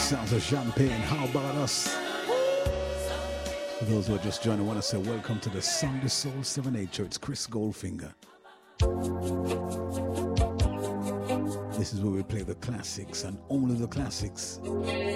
Sounds of champagne. How about us? For those who are just joining, I want to say welcome to the Sunday Soul 7-8 Show. It's Chris Goldfinger. This is where we play the classics and only the classics.